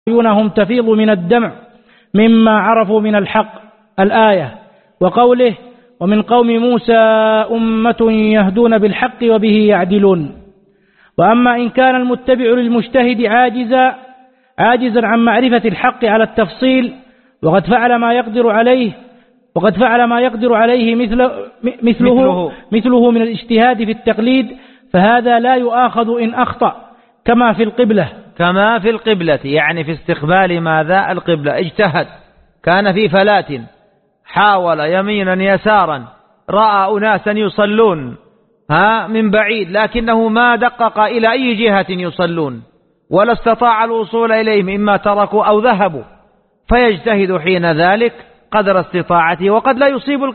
أعينهم تفيض من الدمع مما عرفوا من الحق الآية، وقوله ومن قوم موسى أمة يهدون بالحق وبه يعدلون. وأما إن كان المتبع للمجتهد عاجزا عن معرفة الحق على التفصيل وقد فعل ما يقدر عليه مثله من الاجتهاد في التقليد، فهذا لا يؤاخذ إن أخطأ كما في القبلة، يعني في استقبال ماذا؟ القبلة. اجتهد، كان في فلاة، حاول يمينا يسارا، رأى أناسا يصلون من بعيد، لكنه ما دقق إلى أي جهة يصلون ولا استطاع الوصول إليهم، إما تركوا أو ذهبوا، فيجتهد حين ذلك قدر استطاعته، وقد لا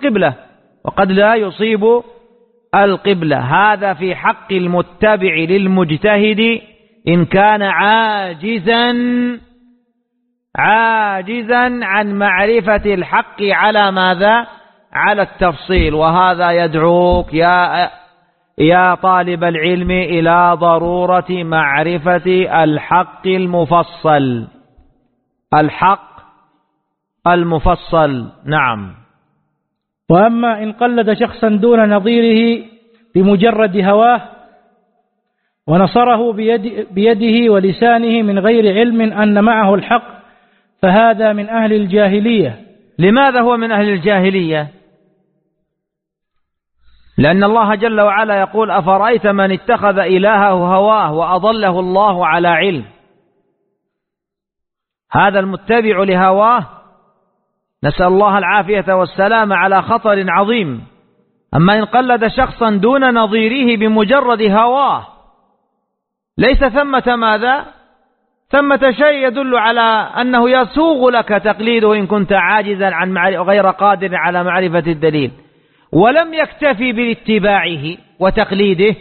يصيب القبلة. هذا في حق المتبع للمجتهد إن كان عاجزا عن معرفة الحق على ماذا؟ على التفصيل. وهذا يدعوك يا طالب العلم إلى ضرورة معرفة الحق المفصل. نعم. وأما إن قلد شخصا دون نظيره بمجرد هواه ونصره بيده ولسانه من غير علم أن معه الحق، فهذا من أهل الجاهلية. لماذا هو من أهل الجاهلية؟ لأن الله جل وعلا يقول أفرأيت من اتخذ إلهه هواه وأضله الله على علم. هذا المتبع لهواه نسأل الله العافية والسلام على خطر عظيم. أما إن قلد شخصا دون نظيره بمجرد هواه، ليس ثمة ماذا؟ ثمة شيء يدل على أنه يسوغ لك تقليده إن كنت عاجزا عن غير قادر على معرفة الدليل، ولم يكتفي باتباعه وتقليده،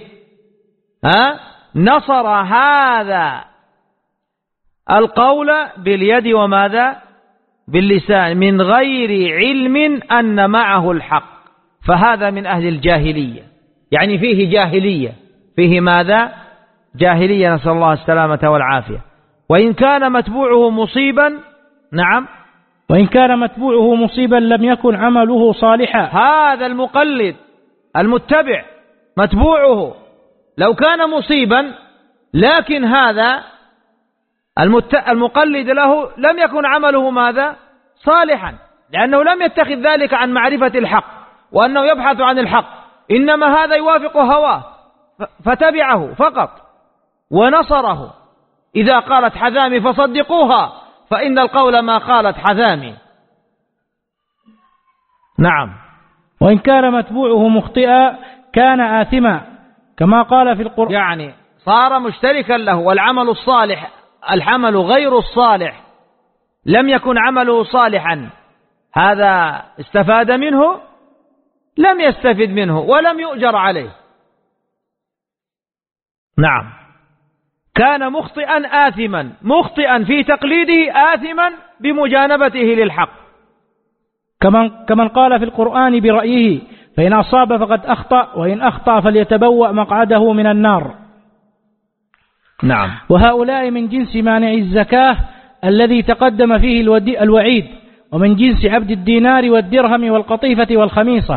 نصر هذا القول باليد وماذا؟ باللسان من غير علم أن معه الحق، فهذا من أهل الجاهلية. يعني فيه جاهلية، فيه ماذا؟ جاهلية، نسأل الله السلامة والعافية. وإن كان متبوعه مصيبا، نعم، وإن كان متبوعه مصيبا لم يكن عمله صالحا. هذا المقلد المتبع متبوعه لو كان مصيبا، لكن هذا المقلد له لم يكن عمله ماذا؟ صالحا، لأنه لم يتخذ ذلك عن معرفة الحق وأنه يبحث عن الحق، إنما هذا يوافق هواه فتبعه فقط ونصره. إذا قالت حذامي فصدقوها، فإن القول ما قالت حذامي. نعم. وإن كان متبوعه مخطئا كان آثما، كما قال في القرآن، يعني صار مشتركا له. والعمل الصالح، العمل غير الصالح لم يكن عمله صالحا، هذا استفاد منه؟ لم يستفد منه ولم يؤجر عليه. نعم. كان مخطئا آثما، مخطئا في تقليده، آثما بمجانبته للحق، كمن قال في القرآن برأيه فإن أصاب فقد أخطأ وإن أخطأ فليتبوأ مقعده من النار. نعم. وهؤلاء من جنس مانع الزكاة الذي تقدم فيه الوعيد، ومن جنس عبد الدينار والدرهم والقطيفة والخميصة،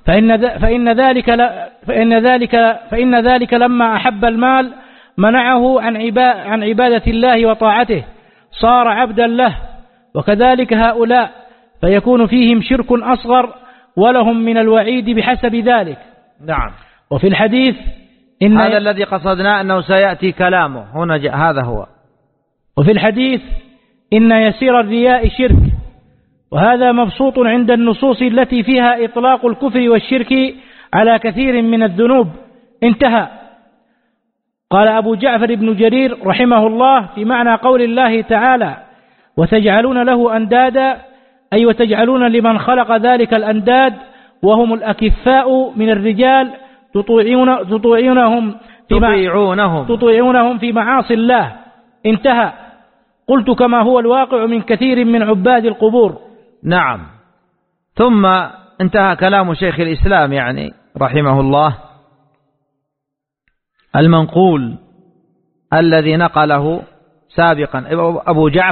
فإن ذلك لما أحب المال منعه عن عبادة الله وطاعته، صار عبدا له. وكذلك هؤلاء فيكون فيهم شرك أصغر ولهم من الوعيد بحسب ذلك. نعم. وفي الحديث هذا الذي قصدنا أنه سيأتي كلامه هنا، هذا هو. وفي الحديث إن يسير الرياء شرك، وهذا مبسوط عند النصوص التي فيها إطلاق الكفر والشرك على كثير من الذنوب. انتهى. قال أبو جعفر بن جرير رحمه الله في معنى قول الله تعالى وتجعلون له أندادا، أي وتجعلون لمن خلق ذلك الأنداد وهم الأكفاء من الرجال تطيعونهم في معاصي الله. انتهى. قلت كما هو الواقع من كثير من عباد القبور. نعم. ثم انتهى كلام شيخ الإسلام يعني رحمه الله، المنقول الذي نقله سابقا أبو جعفر